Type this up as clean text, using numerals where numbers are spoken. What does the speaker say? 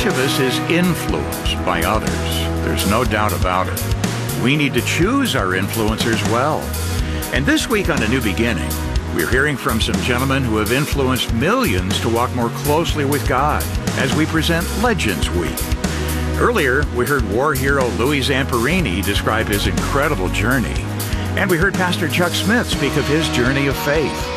Each of us is influenced by others. There's no doubt about it. We need to choose our influencers well. And this week on A New Beginning, we're hearing from some gentlemen who have influenced millions to walk more closely with God as we present Legends Week. Earlier, we heard war hero Louis Zamperini describe his incredible journey. And we heard Pastor Chuck Smith speak of his journey of faith.